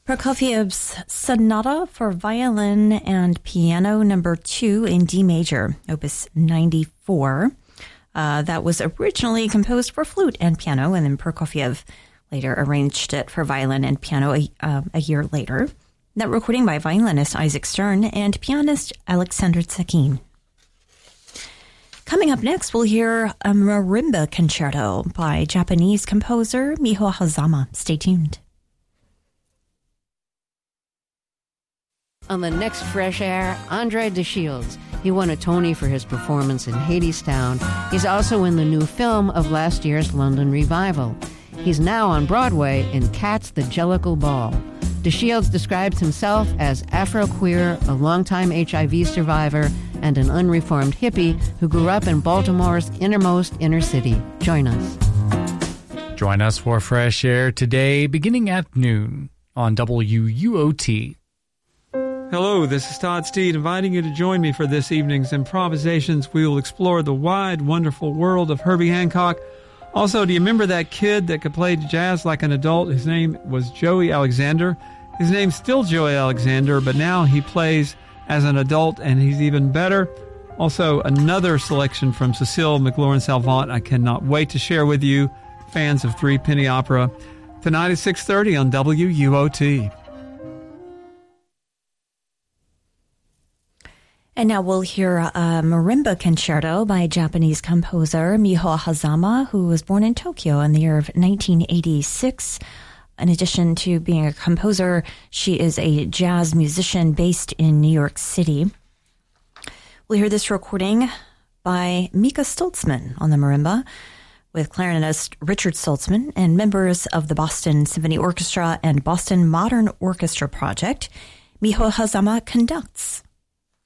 Prokofiev's Sonata for Violin and Piano No. 2 in D major, Opus 94. That was originally composed for flute and piano, and then Prokofiev later arranged it for violin and piano a year later. That recording by violinist Isaac Stern and pianist Alexander Tsakin. Coming up next, we'll hear a marimba concerto by Japanese composer Miho Hazama. Stay tuned. On the next Fresh Air, Andre de Shields. He won a Tony for his performance in Hadestown. He's also in the new film of last year's London revival. He's now on Broadway in Cats the Jellicle Ball. De Shields describes himself as Afro-queer, a longtime HIV survivor, and an unreformed hippie who grew up in Baltimore's innermost inner city. Join us. Join us for Fresh Air today, beginning at noon on WUOT. Hello, this is Todd Steed, inviting you to join me for this evening's improvisations. We will explore the wide, wonderful world of Herbie Hancock. Also, do you remember that kid that could play jazz like an adult? His name was Joey Alexander. His name's still Joey Alexander, but now he plays as an adult, and he's even better. Also, another selection from Cecile McLaurin-Salvant I cannot wait to share with you, fans of Three Penny Opera, tonight at 6:30 on WUOT. And now we'll hear a marimba concerto by Japanese composer Miho Hazama, who was born in Tokyo in the year of 1986. In addition to being a composer, she is a jazz musician based in New York City. We'll hear this recording by Mika Stoltzman on the marimba, with clarinetist Richard Stoltzman and members of the Boston Symphony Orchestra and Boston Modern Orchestra Project. Miho Hazama conducts.